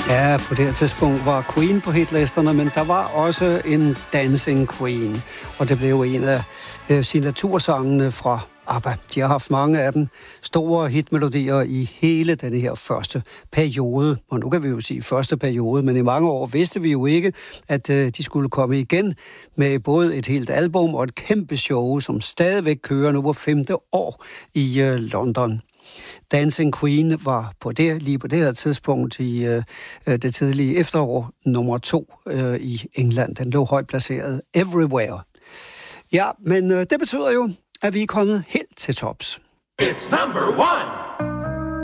Ja, på det her tidspunkt var Queen på hitlisterne, men der var også en Dancing Queen, og det blev en af signatursangene fra ABBA. De har haft mange af dem store hitmelodier i hele denne her første periode. Og nu kan vi jo sige første periode, men i mange år vidste vi jo ikke, at de skulle komme igen med både et helt album og et kæmpe show, som stadigvæk kører nu på 5. år i London. Dancing Queen var lige på det her tidspunkt i det tidlige efterår nummer 2 i England. Den lå højt placeret everywhere. Ja, men det betyder jo, at vi er kommet helt til tops. It's number 1!